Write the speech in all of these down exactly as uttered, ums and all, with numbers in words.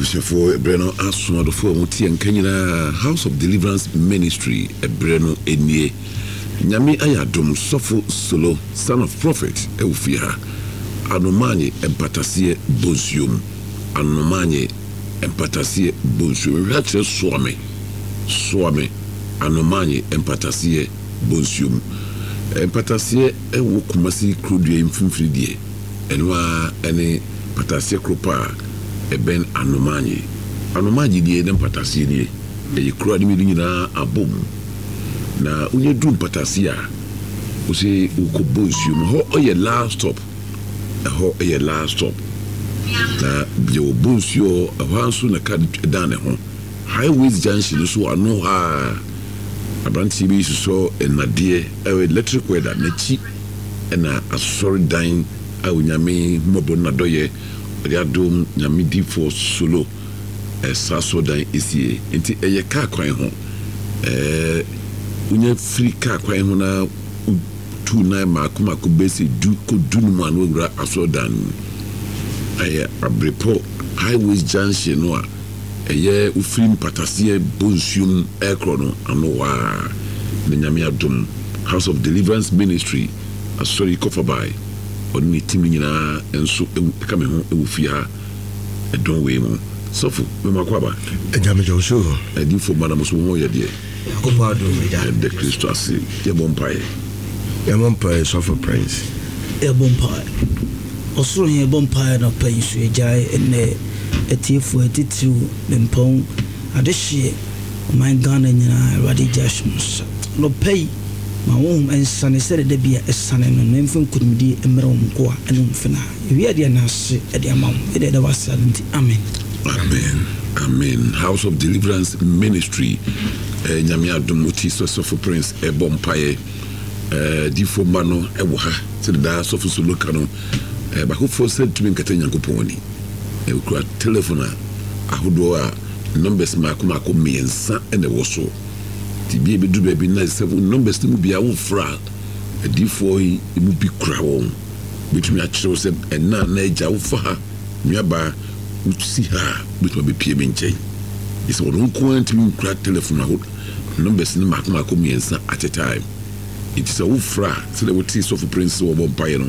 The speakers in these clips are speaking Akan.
for Breno Aswad for Muti and Kenya House of Deliverance Ministry, a Breno Enie. Nyami Ayadum Sofo Solo, son of prophet, Eufia. Anomanye Empatasie Bonsium. Anomanye Empatasie Bonsium. Rachel Swame. Swame. Anomanye Empatasie Bonsium. Empatasie Ewo Kumasi Krudie Mfimfridie. Enwa ene Patasie Kropa. Eben Anomanye. Anomanye die dem Patasie nie. E kro adi mi nyina abom. Na unye drum Patasia. Ose ukobonsium ho oye last stop. Ho oye last stop. Na bio bonsio awansu na ka dan ho. Highways junction so ano ha. Abranti bi so enade e electric weather na chi na asori dan a unyame mobo na doye Riadum Nyamidi for solo a saso dan isie. Inti eye car kwan ho. Eh unye free car kwan ho na two nine makuma ko base du ko dunu man wura aso dan. Eye abrepo highways junction no a eye ufrim Patasie bonsium ekro no anowa na Nyame adum House of Deliverance Ministry asori kofabai. Oni timi nyina enso kame ho ewufia edon we mu sofu me makwaba ejame joso edi fo madam so ho ye de akopa do me da de Christo ase ye bompae ye bompae sofu prince ye bompae osoro ye bompae na pai so ejai ene etifu etitu lempon adehie my Ghana nyina radi jashmus no pay ma won ensane sere de bia esane no no mfin kunmidi emre wo nko a eno mfina wi de na ase e de amam e de da wasanti amen amen amen House of Deliverance Ministry eh Nyame adom oti so for prince e bompae eh di fo ma no e wo ha se da so so loka no eh ba hofo said to me nkata nyankopon ni e kura telephone ahodo a numbers ma ko ma ko miensa e ne wo so be able to be nice seven numbers to be a fra a D four it would be crown which me actually said and now nature for her nearby would see her which will be P M J. It's one going to crack telephone out numbers in the Macmaco means at a time. It is a fra so they would see so for Prince or Bompire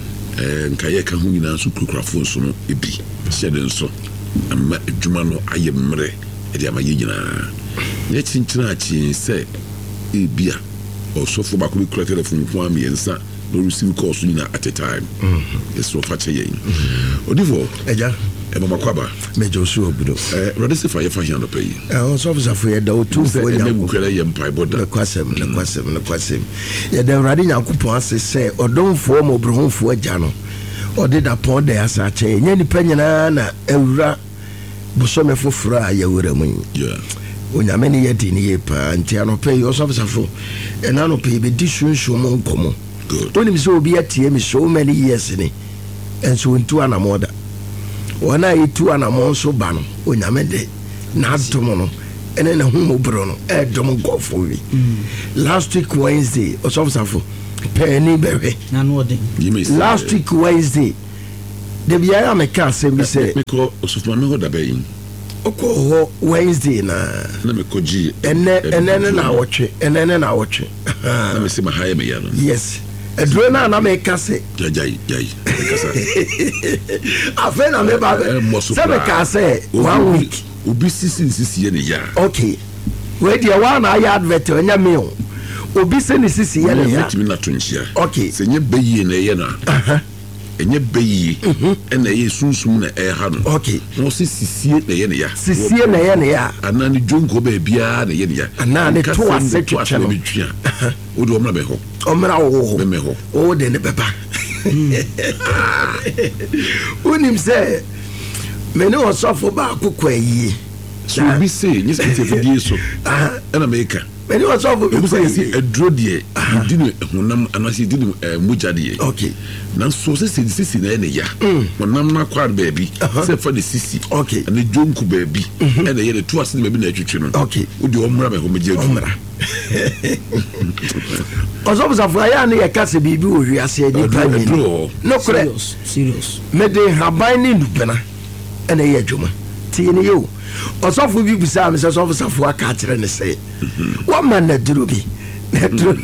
and Kayaka who in answer to craft so no it be said and so and Jumano I am Mre at Yamayina. Yet in Chinachi say, a beer or so for Baku telephone for me and son, no receive calls at a time. It's so fat a yen. Odivo, Eja, Emma Makwaba, Major Subudo, Radis if I fashion the pay. I was officer for your two for young Empire, but the Quasim, the Quasim, the Quasim. Yet the Radina coupon say, or don't form or brown for a jano, or did upon the Asache, any penana, Evra, Busome for Fra, Yawuramin. Yeah. Onyameni yedi ni yepa nti anope yo so for and anope be disun so mo nkomo good when me so obi atie me so many years ni and so into anamoda wana itu anamo so ba no onyamede na adomo no ene na hu mo bro no e dom go for we last week Wednesday o so for penny bebe na no odin last week Wednesday de biara me ka se me say me ko osufuma me ho da bayin Oko Wednesday na na me koji ene ene na awotwe ene ene na awotwe na me se ma haye me ya no yes edro na na me kase jajai jai kasa afa na me ba se me kase one week obi sisi sisi ye ne ya okay we dia wa na ya advert onya me o obi se ne sisi ye ne ya me na to nchia okay se nye beyi na ye na aha enye beyi ena ye sunsum na e ha no okay no sisisie na ye ne ya sisie na ye ne ya anani jonko ba bia na ye ne ya anani to ase twetwe no betwia o de omra be ho omra wo be me ho o de ne beba unim se me no so for ba akokwa yi so bi say ni se te fidie so ana meka me no so for bi say edro de di no honam anasi di no muja de okay na so se se sisi na ene ya honam na kwar ba bi se fa de sisi okay na jonku ba bi ene ye de to ase ba bi na atwetwe no okay o de omra be ho meje omra ozo za for ya na ye kase bibi o wi ase ni pa ni no kore serious me de haban ni ndupena ene ye adwuma tie ne yo ɔsɔfo bi busa me sɛ sɔfo safo aka kyerɛ ne sɛ wɔma na duro bi na duro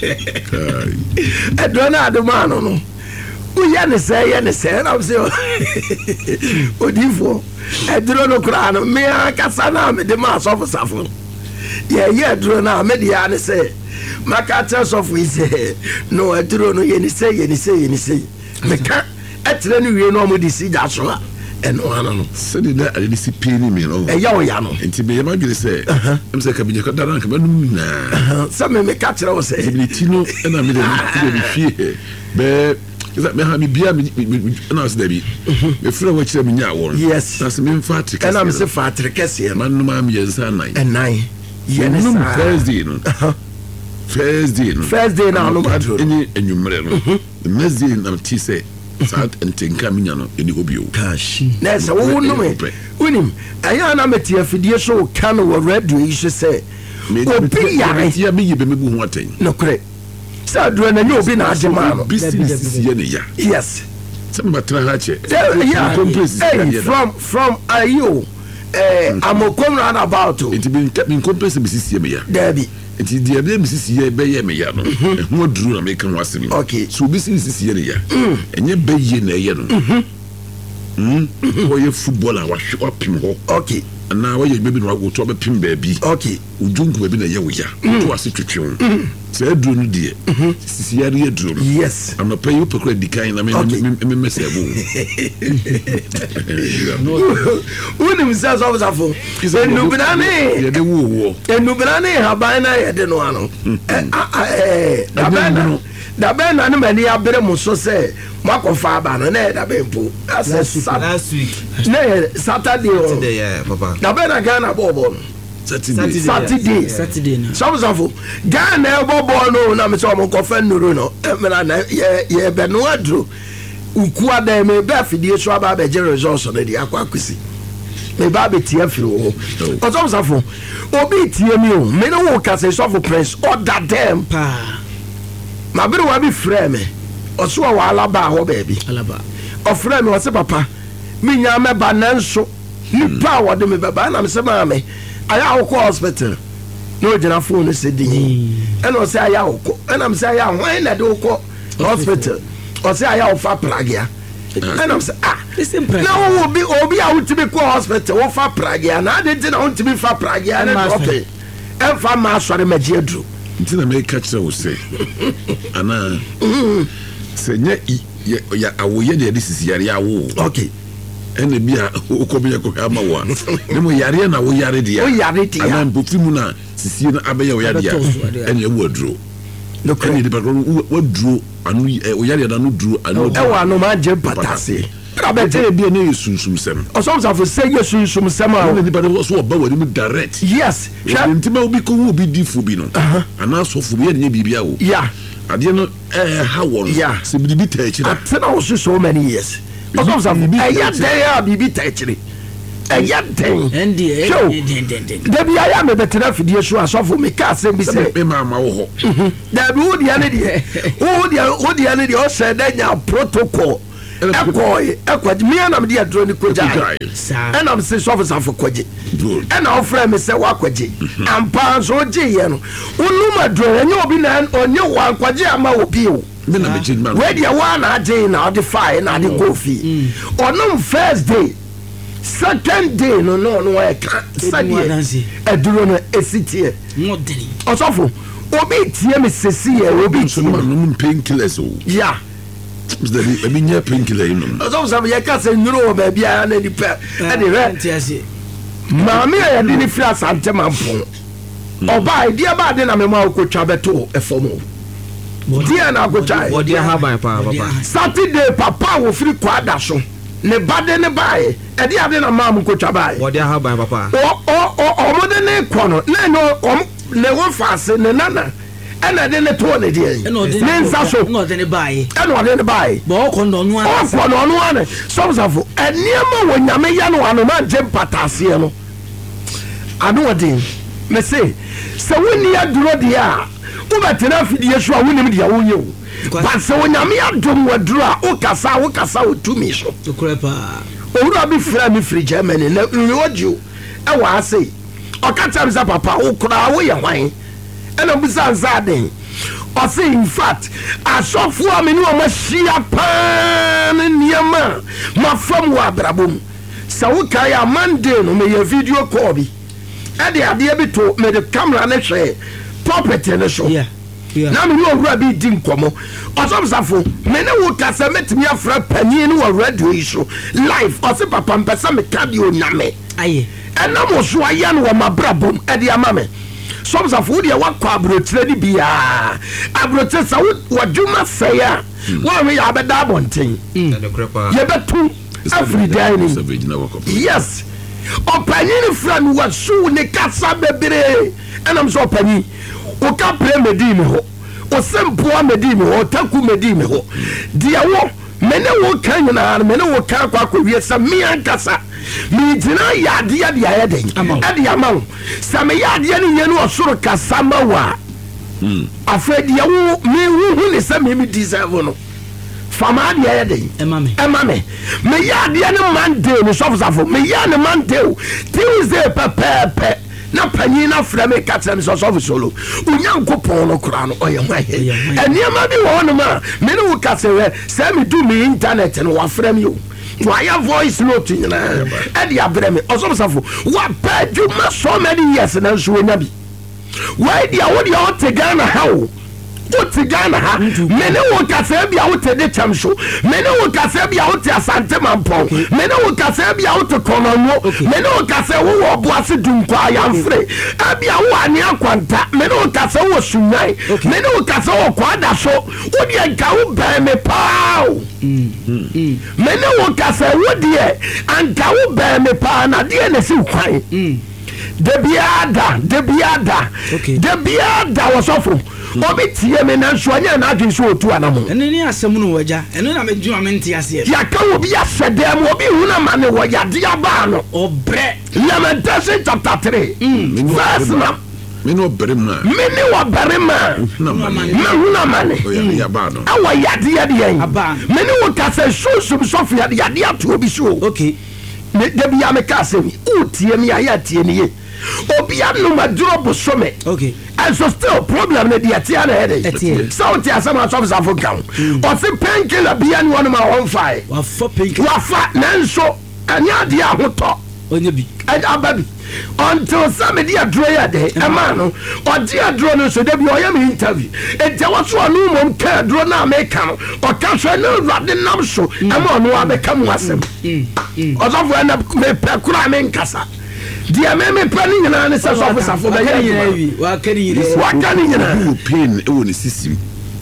ɛduro na adoma no no woyɛ ne sɛ yɛ ne sɛ na sɛ odifo ɛduro no koraa no me akasa na mede ma asɔfo safo yɛyɛ ɛduro no a mede ya ne sɛ maka kyerɛ sɔfo yi sɛ no ɛduro no yɛni sɛ yɛni sɛ yɛni sɛ meka ɛkyerɛ no wie no ɔmode si gya so a ɛno ano no sɛde na ade si pii ne mi no ɛyɛ wo ya no nti me yɛma dwene sɛ ɛm sɛ kabinye kɔ dara nkama nom nyinaa sɛ me meka kyerɛ wo sɛ ɛbine ti no ɛna mede mede fie bɛɛ ɛsɛ meha me bia ɛna sɛ dabi mefrɛ wɔ kyerɛ me nya awɔ yes na sɛ memfa ate kɛseɛ ɛna me se fa atere kɛseɛ no manom a meyɛnsa anan ɛnan yɛne saa Thursday no first day no first day na no matro any enwumre no the next day na ti say sad entenka minya no eni hobio gosh na so wo no me unim aya na meti afidie so ka no wo radio yi so say obi yare ya me yibe me bu ho aten no kre sa duro na nyo obi na agema no business ye ne ya yes some batra ha che yeah from from ayo eh amokom round about it been been complex business ye me ya Debbie nti dia be misisi ye be ye me ya no ho aduru na me kan wasem okay so business ye ne ya enye be ye na ye no mhm ho ye football a wa hwe opim ho okay na wa ye be bi no wa to be pim ba bi okay ujunku be bi na ye wo ya to ase twetwe so aduru no die sisi ye ye aduru yes I'm not pay you per credit kind na me me me se bo unim se so so enubinane ye de wo wo enubinane haban na ye de no ano eh da ben no da ben na me ni abere mo so se makofa aba no na da ben po last week na Saturday Saturday yeah papa da ben na Ghana bobo Saturday Saturday Saturday na so so Ghana bobo no na me so mo kofa nuru no me na ye ye be no adro uku ada me be afidie so aba be je results no dey akwa kwisi me ba be tie afiri wo o so so obi tie mi o me no wo ka se so for press order them pa ma bere wa bi frɛ me o so wa alaba ho baby alaba o frɛ me o se papa me nya me ba nanso nipa wo de me baba na me se ma me aya wo hospital no jina phone se din and o se aya wo and am se aya hwan na de wo hospital o se aya wo fa plagia and am se ah na wo bi obi a wo tibi ko hospital wo fa plagia na de tin na wo tibi fa plagia na drop e en fa ma sore magie adru ntina me catch wo se ana se nya ya awoye de de sisi yare awo okay ene bia okobe ko ama wa ne mo yare na wo yare dia wo yare dia ana mpofimu na sisi na abeya wo yare dia ene wo adro no kan ene de ba wo dro anu wo yare da no dro anu e wa no ma je patase abete bia ne yesunsum sem osomsa for say yesunsum sem a ne de ba so oba wani mu direct yes ntima obi ko obi di fu bi no ana so fu bi ye bibia wo yeah ade no eh ha won se bi bi ta echi da atena wo so many years osomsa eya dey a bibi ta echi eya dey endi endi da bi aya me betena fidie so asofo me ka asem bi se me ma ma wo ho da bi wo dia ne die wo dia wo dia ne die o se da nya protocol ekoi ekwaji me na me dia dro ni koja and am say officer for kwaji and our friend me say wa kwaji ampa so je ye no unu ma dro enye obi na onye wa kwaji ama obi o me na me change man we dia wa na je na the fire na the coffee onum first day second day no no no e ka sadie eduro no esitie modern osofo obi tie me sesi ye obi so no no painkillers o yeah Mr. Ebi nye painkiller you know. Ozo so ye ka se nuro ba bia na di pe e de re. Maami e de ni fi asante manfo. Oba e dia ba de na me ma okotwa beto e fomo. Dia na okotwa. Odi ha ban pa papa. Saturday papa wo firi kwada so. Ne bade ne bae e dia de na ma mu okotwa bae. Odi ha ban papa. O o o mo de ne kono. Na no ne wo fase ne nana. Ena de ne to ne die ne nsa so no de ne bae ena de ne bae bo ko no no ana ko no no ana so so eniema wo nyame ya no anu ma je patase no anu odin me say se woni aduro de a wo betena fidie so a wonim de a wo yewu ba se wo nyame adom waduro a wo kasa wo kasa wo tumi so to krepa owura bi fira mi firi Germany na radio e wa ase ɔka kyerɛ me sɛ papa wo koraa woyɛ hwan ɛna busa nsa den ɔse in fact asɔfoɔ a me ne ɔma hyia paa ne nneɛma mafam wɔ abrabɔ mu sɛ wokae a Monday no meyɛ video call bi ɛde adeɛ bi to mede camera ne hwɛ property ne so Yeah. Yeah. na me ne ɔwura bi di nkɔmmɔ ɔsɔmsafo me ne wo ka sɛ mɛtumi afra panyin no wɔ radio yi so live ɔse papa mpɛ sɛ meka deɛ onyame Aye. ɛnam wo so ayɛ no wɔ mabrabom ɛde ama me sɔmsafo wodeɛ woakɔ aborɔkyerɛ no biaa aborɔkyerɛ sɛ wɔdwuma sɛe a woahwe yɛ abɛda abɔnten yɛbɛto afiri dan nim yes ɔpanyin no fra no wasow ne kasa bebree ɛnam sɛ ɔpanyin woka prɛ medi me hɔ ɔsɛmpoa medi me hɔ ɔtaku medi me hɔ deɛ wo mene wo ka nyinaa no mene wo ka akɔ akɔwie sɛ me ankasa megyina yɛ adeɛ de ayɛ den ɛde ama wo sɛ meyɛ adeɛ no nyɛ no ɔsoro kasa ma wo a afei deɛ wo mewohu ne sɛ meme deserve no fama adeɛ ayɛ den Ɛma me. ɛma me meyɛ adeɛ no Monday no sɔfosafo meyɛ ne Monday o Tuesday pɛpɛɛpɛ na panyin na frɛ me ka kyerɛ me sɛ ɔsɔfo solo onyankopɔn no koraa no ɔyɛ hwan ɛnneɛma bi wɔ hɔnom a me ne wo ka sɛ wɛ sɛ medu me internet no wafrɛ me o wayɛ voice note nyinaa ɛde abrɛ me ɔsɔfosafo wapɛ adwuma so many years na nso wɔnya bi wai deɛ wodeɛ ɔte Ghana ha o wote Ghana ha mene wo kasɛ bia wote de kyɛm so mene wo kasɛ bia wote Asante Mampɔn mene wo kasɛ bia wote Kɔnɔnwo mene wo kasɛ wowɔ Boase Dunkwa Ayamfre abia wo ane akwanta mene wo kasɛ wo Sunyan mene wo kasɛ wo Kwada so wodeɛ nka wo bɛn me paa mene wo kasɛ wodeɛ anka wo bɛn me paa na deɛ na si kwan de biada de biada de biada wɔsɔfo obi tie me na nso anya na adwen so otu anamo ɛne ne asɛm no wagya ɛno na medwuma me nte aseɛ yaka obi asɛdɛ mu obi hu na ma ne wɔ yade aba no ɔbrɛ Lamentation chapter three verse na me no berima me ne wɔ berima na mane me hu na ma ne oya ya ba no awɔ yade yade yɛn Aba. me ne wo ka sɛ susum sɔfo yade yade ato obi so okay me de bia me ka asɛm o tie me ayɛ tie ne ye obi anu maduro bosome okay and so still problem ne dia tia na headache Ɛteɛ. so tia sama so so afo kan o se painkiller bia ne wonu ma won fai wafa pink wafa nanso anya dia ahotɔ onye bi ababi until somebody adro ya de e ma no o di adro no so de bi o ya me interview e je wo so anu mom ka adro na me ka no o ka so na rade nam so e ma no abeka mu asem o so fo na me pe kura me nkasa dia me me pa ni nyina ne se so fo safo be ya yiri waka ni yiri waka ni nyina wo pain e wo ne sisim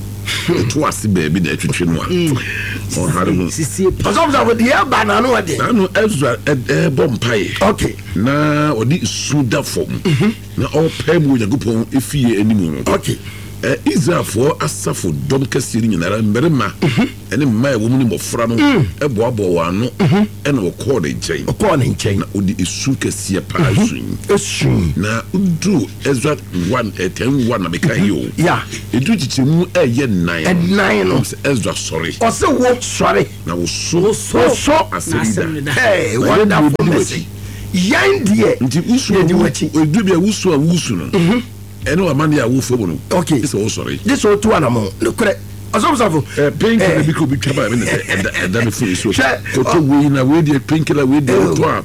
to ase baabi na atwetwe no a on hare no sisie o so fo dia ba na no de na no Ezra e bompae okay na odi suda fom na all pay mu Yakupon efie animu no okay eh Israelfo asafo dom kase ni nyinara mberema ene mma e wo mu ni mofra no e boabo wa no e na wo call the chain o call the chain na odi esu kase pa asun esu na udu Ezra one ten one na beka yo ya edu chichemu e ye nine and nine no Ezra sorry o se wo sorry na wo so so so aserida hey wonderful mercy yan die nti usu edu bia usu a usu no ene wa mande a wo fo no okay is wo sorry this o tu anamo no kure osofo eh painkiller bi ko bi twaba me ne e da me fo so ko to we na we dey painkiller we dey to a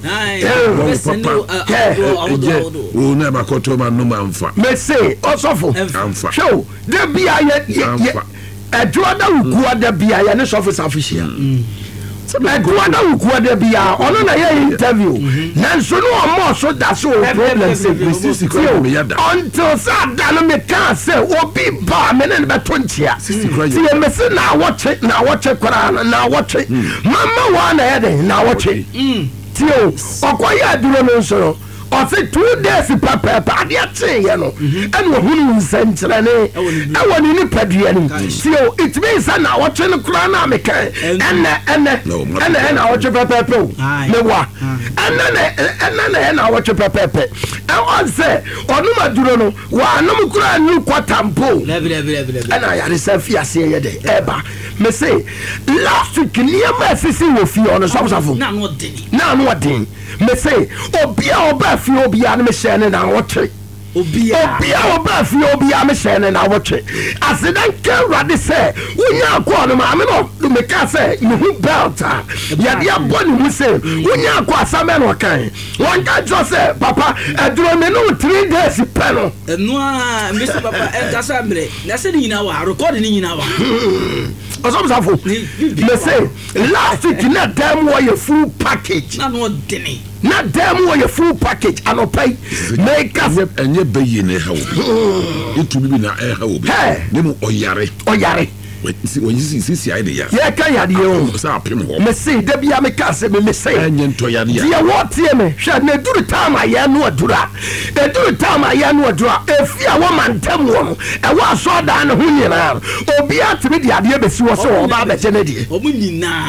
o na ba ko to ma no ma mfa me say osofo amfa show de bia ye adwo da wuku da bia ye ne sofo safishia ẹ̀dùn náà wù kú ọdẹ bíi ya ọ̀nà náà yẹ interview nanso ní wọn mọ̀ ọ́ da so problem ṣe tí o until sáà dáná mi kàn ṣe obi bá mi ní bẹ tó nkyia tí yẹ mi sí náà wọ́ọ̀kyẹ́ náà wọ́ọ̀kyẹ́ kọ́ra náà wọ́ọ̀kyẹ́ mama wa náà yẹ dẹ̀ náà wọ́ọ̀kyẹ́ tí o ọkọ̀ yẹ ẹ̀dùn náà nsọ̀rọ̀ ọ̀sẹ̀ two days pẹ̀pẹ̀pẹ̀ adé ẹ̀kyẹ́ yẹ no ẹni òhun nsẹ̀nkyerẹ́ ni ẹwọ ni nípa dua ni tí o it means ẹ̀ náà wọ́ọ̀kyẹ́ ni kura náà mi kàn ẹ̀nẹ̀ ẹ̀nẹ̀ ẹ̀nẹ̀ ẹ̀ náà wọ́ọ̀kyẹ́ pẹ̀pẹ̀pẹ̀ o mi wà ẹ̀nẹ̀ ẹ̀nẹ̀ ẹ̀ náà wọ́ọ̀kyẹ́ pẹ̀pẹ̀pẹ̀ ẹ̀ wọ́n sẹ̀ ọ̀num aduro no wà anum kura ẹ̀nu kọ́ta mpo ẹ̀nà ayaresa fi ase yẹ dẹ̀ ẹ̀ bá me say last week nneɛma asisi wɔ fie ɔno sɔfosɔfo na no ɔden na ano ɔden me say obia ɔba fie obia no mehyɛ ne na wɔtwe obia obia ɔba fie obia mehyɛ ne na wɔtwe aseda nka awurade sɛ wonya akɔ no maame no meka sɛ mehu belt a yɛde abɔ ne mu sɛ wonya akɔ asɛmɛ no ɔkan wɔnka kyerɛ sɛ papa aduro me no three days pɛ no ɛno a mbɛsɛ papa ɛnkasa mmerɛ na sɛ ne nyinaa wɔ rekɔde ne nyinaa wɔ ɔsɔmsafo me say last week na dam wɔyɛ full package na no ɔdene na dam wɔyɛ full package anɔpai meka ɛnyɛ bɛyie na ɛha wo ɛtumi bi na ɛha wo bi ne mu ɔyare ɔyare wɔnyisi sisi ayɛ de ya yɛka yadeɛ o sɛ apem hɔ me say da bia meka sɛ me me say ɛnyɛ ntɔyare ya deɛ wɔteɛ me hwɛ na ɛduru time a yɛ no aduru a ɛduru time a yɛ no aduru a ɛfi a wɔma ntam wɔ no ɛwɔ asɔɔdaa ne ho nyinaa obiaa tumi de adeɛ bɛsi wɔ sɛ wɔba abɛkyɛ no deɛ ɔmo nyinaa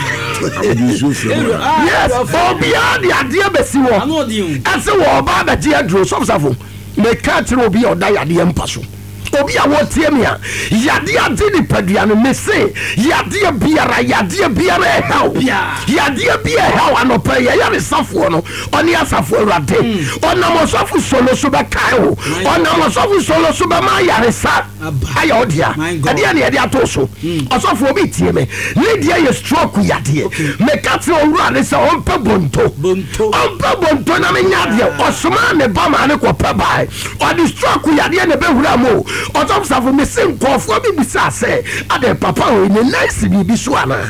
yes obiaa de adeɛ bɛsi wɔ ano ɔden ɛsɛ wɔba abɛgye aduro sɔfosafo meka kyerɛ obi a ɔda yadeɛ mpa so obi a wɔtie me a yadeɛ ade nipadua no me se yadeɛ biara yadeɛ biara ɛhaw yadeɛ bi ɛhaw anɔpɛ yɛyɛre safoɔ no ɔne asafo awurade ɔnam ɔsɔfo solo so bɛkae wo ɔnam ɔsɔfo solo so bɛma ayaresa ayɛ ɔdea ɛdeɛ ne yɛde ato so ɔsɔfo obi tie me ne deɛ yɛ stroke yadeɛ meka kyerɛ owura ne sɛ ɔmpɛ bonto ɔmpɛ bonto na menya adeɛ ɔsoma ne ba ma ne kɔpɛ bae ɔde stroke yadeɛ ne bɛwura mu ɔtɔmsafo me se nkɔɔfoɔ bi bisa sɛ ade papa o ne nice biribi so ana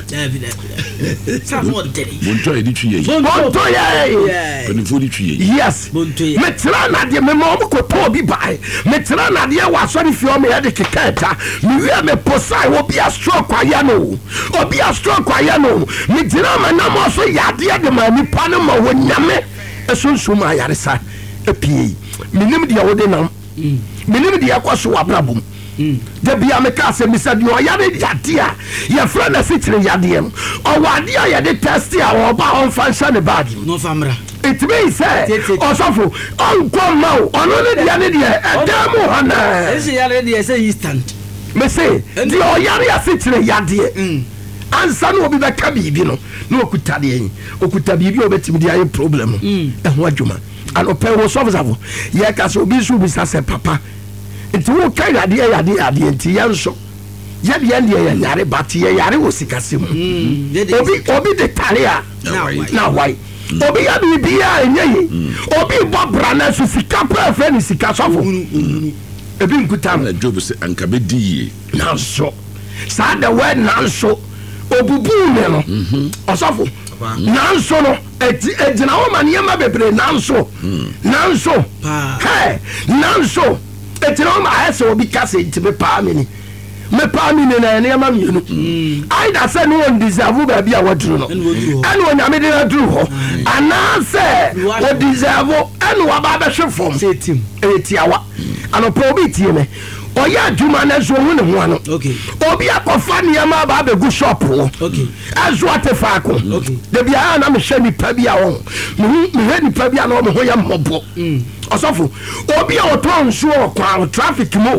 bonto yɛ de twi yɛ bonto yɛ panimfoɔ de twi yɛ yes metera nadeɛ mema ɔmo kɔtɔɔ bi bae metera nadeɛ wɔ asɔre fie ɔmo yɛde keka ɛta mewie meposae obia stroke ayɛ no obia stroke ayɛ no megyina ma nam ɔso yɛadeɛ de ma nipa no ma wɔnyame ɛsonsum ayaresa apie menim deɛ wode nam menim deɛ ɛkɔ so wɔ abrabom da bia meka sɛ misa deɛ ɔyare yadeɛ a yɛfrɛ no asikyire yadeɛ no ɔwɔ adeɛ a yɛde testi a ɔba ɔmfa nhyɛ ne baage mu ɛtumi sɛ ɔsɔfo ɔnkɔ ma wo ɔno ne deɛ ne deɛ ɛda mu hɔ naa mese deɛ ɔyare asikyire yadeɛ ansa na obi bɛka biribi no na ɔkuta deɛ yi ɔkuta biribi a ɔbɛtumi de ayɛ problem no ɛho adwuma anɔpɛ wo sɔfosafo yɛka sɛ obi nso bisa sɛ papa nti woka yadeɛ yadeɛ yadeɛ nti yɛ nso yɛdeɛ deɛ yɛ yare but yɛ yare wɔ sikasɛ mu obi obi de tare a na wae obi yɛ biribiaa ɛnyɛ yi obi bɔ bra na so sika pɛ fɛ ne sika sɔfo ebi nkuta na Job sɛ anka bɛdi yie nanso saa the word nanso obubuu ne no ɔsɔfo nanso no egyina hɔ ma nneɛma bebree nanso nanso hɛ nanso egyina hɔ ma ayɛ sɛ obi kasa nti mepaa me ni mepaa me ni na nneɛma mmienu aida sɛ ne wɔn deserve baabi a wɔduru no ɛne onyame de no duru hɔ anaasɛ wɔ deserve ɛne waba abɛhwe fam ɛtiawa anɔpɛ obi tie me ɔyɛ adwuma no so hu ne ho ano obi akɔfa nneɛma aba abɛgu shop hɔ ɛso ate faako da biara na mehwɛ nipa bi a wɔn mehwɛ nipa bi a na ɔmo ho yɛ mmɔbɔ ɔsɔfo obi a ɔtɔ nsuo ɔkwan traffic mu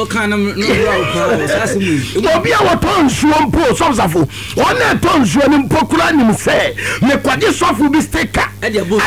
obi a wɔtɔ nsuo mpo sɔfosafo ɔna ɛtɔ nsuo no mpo kura nim sɛ mekɔgye sɔfo bi sticker